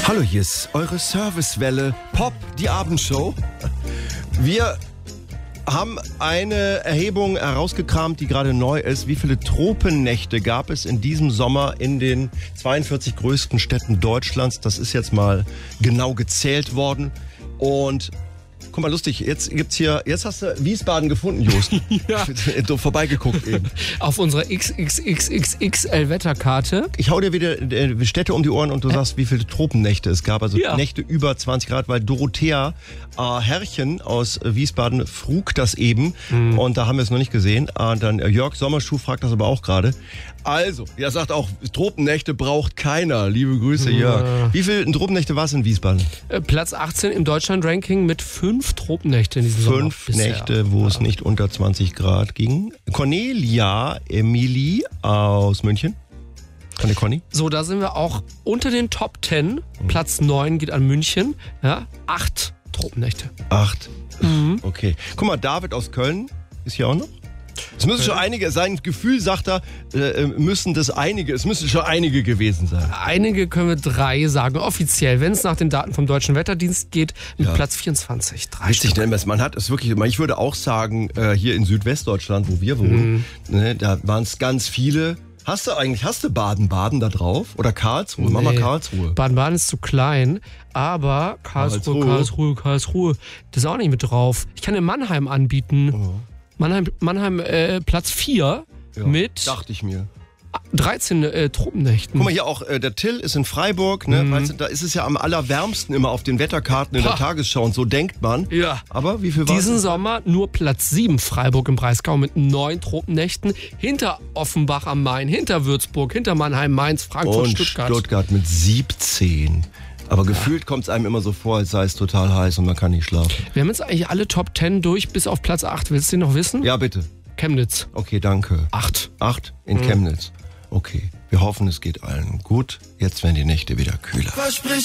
Hallo, hier ist eure Servicewelle Pop, die Abendshow. Wir haben eine Erhebung herausgekramt, die gerade neu ist. Wie viele Tropennächte gab es in diesem Sommer in den 42 größten Städten Deutschlands? Das ist jetzt mal genau gezählt worden. Und guck mal, lustig, jetzt hast du Wiesbaden gefunden, Jost. Ja. Du vorbeigeguckt eben. Auf unserer XXXXXL-Wetterkarte. Ich hau dir wieder Städte um die Ohren und du sagst, wie viele Tropennächte es gab. Also Nächte über 20 Grad, weil Dorothea Herrchen aus Wiesbaden frug das eben. Und da haben wir es noch nicht gesehen. Und dann Jörg Sommerschuh fragt das aber auch gerade. Also, er sagt auch, Tropennächte braucht keiner. Liebe Grüße, Jörg. Wie viele Tropennächte war es in Wiesbaden? Platz 18 im Deutschland-Ranking mit 5 Tropennächte in diesem Sommer. 5 Nächte, wo es nicht unter 20 Grad ging. Cornelia Emilie aus München. Conny? So, da sind wir auch unter den Top 10. Platz 9 geht an München. Ja, 8 Tropennächte. 8. Okay. Guck mal, David aus Köln ist hier auch noch. Es müssen schon einige, sein Gefühl sagt er, es müssen schon einige gewesen sein. Einige können wir 3 sagen, offiziell, wenn es nach den Daten vom Deutschen Wetterdienst geht, mit Platz 24. 3 Witzig, ne? Man hat es wirklich, ich würde auch sagen, hier in Südwestdeutschland, wo wir wohnen, ne, da waren es ganz viele. Hast du Baden-Baden da drauf? Oder Karlsruhe? Mach mal Karlsruhe. Baden-Baden ist zu klein, aber Karlsruhe, das ist auch nicht mit drauf. Ich kann in Mannheim anbieten. Oh. Mannheim Platz 4 mit dachte ich mir. 13 Tropennächten. Guck mal hier auch, der Till ist in Freiburg, ne? Weißt du, da ist es ja am allerwärmsten immer auf den Wetterkarten in der Tagesschau und so denkt man. Ja. Aber wie viel war Diesen Sommer nur Platz 7 Freiburg im Breisgau mit 9 Tropennächten. Hinter Offenbach am Main, hinter Würzburg, hinter Mannheim, Mainz, Frankfurt, und Stuttgart mit 17. Aber gefühlt kommt es einem immer so vor, als sei es total heiß und man kann nicht schlafen. Wir haben jetzt eigentlich alle Top 10 durch, bis auf Platz 8. Willst du den noch wissen? Ja, bitte. Chemnitz. Okay, danke. 8. 8 in Chemnitz. Okay, wir hoffen, es geht allen gut. Jetzt werden die Nächte wieder kühler.